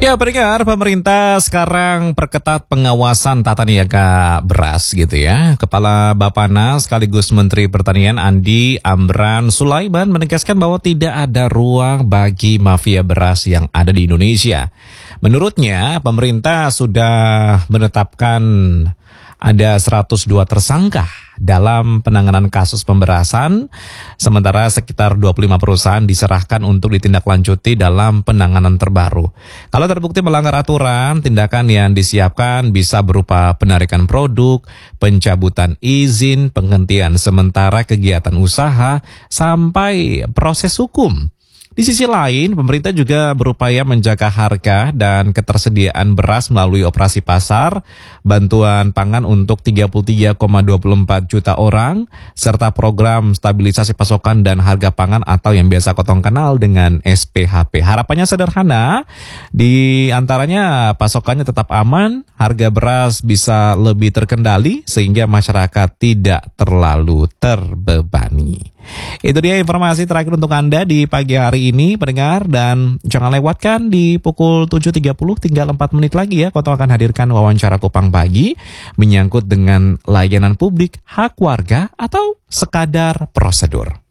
Ya, pendengar, pemerintah sekarang perketat pengawasan tata niaga beras gitu ya. Kepala Bappenas sekaligus Menteri Pertanian Andi Amran Sulaiman menegaskan bahwa tidak ada ruang bagi mafia beras yang ada di Indonesia. Menurutnya, pemerintah sudah menetapkan ada 102 tersangka dalam penanganan kasus pemberasan, sementara sekitar 25 perusahaan diserahkan untuk ditindaklanjuti dalam penanganan terbaru. Kalau terbukti melanggar aturan, tindakan yang disiapkan bisa berupa penarikan produk, pencabutan izin, penghentian sementara kegiatan usaha, sampai proses hukum. Di sisi lain, pemerintah juga berupaya menjaga harga dan ketersediaan beras melalui operasi pasar, bantuan pangan untuk 33,24 juta orang, serta program stabilisasi pasokan dan harga pangan atau yang biasa Kotong kenal dengan SPHP. Harapannya sederhana, di antaranya pasokannya tetap aman, harga beras bisa lebih terkendali sehingga masyarakat tidak terlalu terbebani. Itu dia informasi terakhir untuk Anda di pagi hari ini, pendengar, dan jangan lewatkan di pukul 7.30, tinggal 4 menit lagi ya, Kotong akan hadirkan wawancara Kupang Pagi menyangkut dengan layanan publik, hak warga, atau sekadar prosedur.